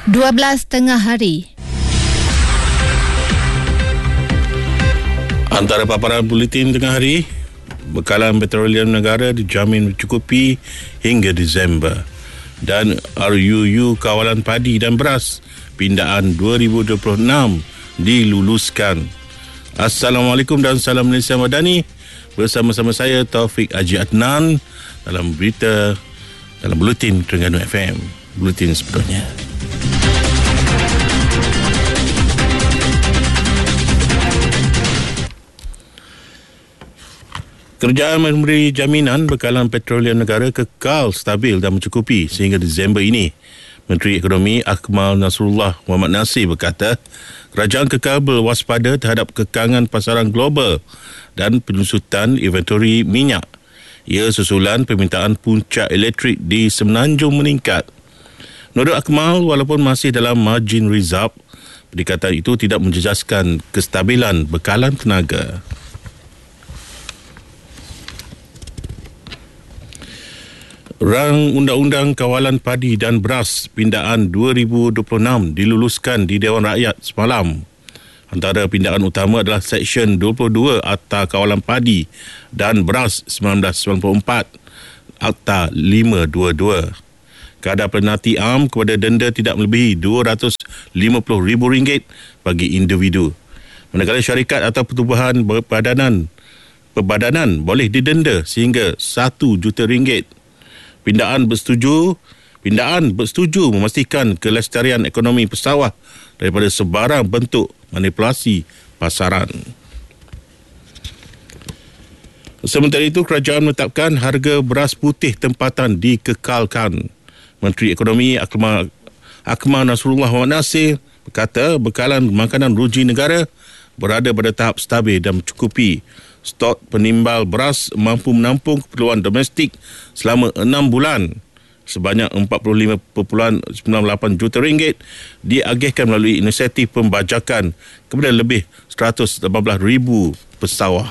12 tengah hari. Antara paparan buletin tengah hari, bekalan petroleum negara dijamin mencukupi hingga Disember. Dan RUU Kawalan Padi dan Beras pindaan 2026 diluluskan. Assalamualaikum dan salam Malaysia Madani. Bersama-sama saya Taufik Haji Adnan dalam berita dalam buletin Terengganu FM. Buletin sebetulnya. Kerajaan memberi jaminan bekalan petroleum negara kekal stabil dan mencukupi sehingga Disember ini. Menteri Ekonomi Akmal Nasrullah Muhammad Nasir berkata, kerajaan kekal berwaspada terhadap kekangan pasaran global dan penyusutan inventori minyak. Ia susulan permintaan puncak elektrik di Semenanjung meningkat. Menurut Akmal, walaupun masih dalam margin reserve, pendekatan itu tidak menjejaskan kestabilan bekalan tenaga. Rang Undang-Undang Kawalan Padi dan Beras pindaan 2026 diluluskan di Dewan Rakyat semalam. Antara pindaan utama adalah Seksyen 22 Akta Kawalan Padi dan Beras 1994, Akta 522. Kadar penalti am kepada denda tidak melebihi RM250,000 bagi individu. Manakala syarikat atau pertubuhan perbadanan boleh didenda sehingga RM1 juta. Pindaan bersetuju memastikan kelestarian ekonomi pesawah daripada sebarang bentuk manipulasi pasaran. Sementara itu, kerajaan menetapkan harga beras putih tempatan dikekalkan. Menteri Ekonomi Akmal Nasrullah Muhammad Nasir berkata bekalan makanan ruji negara berada pada tahap stabil dan mencukupi. Stok penimbal beras mampu menampung keperluan domestik selama 6 bulan. Sebanyak RM45.98 juta diagihkan melalui inisiatif pembajakan kepada lebih 118,000 pesawah.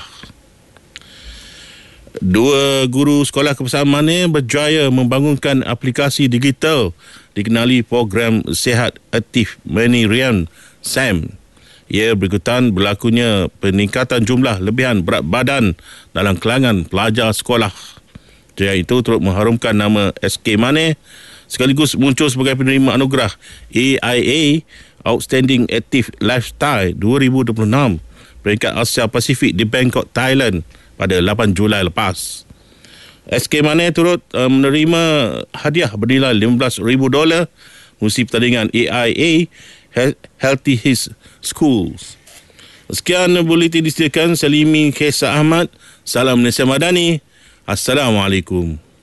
2 guru sekolah kebangsaan Mane berjaya membangunkan aplikasi digital dikenali program Sihat Aktif Mani Rian SAM. Ia berikutan berlakunya peningkatan jumlah lebihan berat badan dalam kalangan pelajar sekolah. Jaya itu turut mengharumkan nama SK Mane sekaligus muncul sebagai penerima anugerah AIA Outstanding Active Lifestyle 2026 peringkat Asia Pasifik di Bangkok, Thailand pada 8 Julai lepas. SK Mane turut menerima hadiah bernilai $15,000 melalui pertandingan AIA Healthy His Schools. Sekian buletin disediakan Salimi Khaisa Ahmad. Salam Malaysia Madani. Assalamualaikum.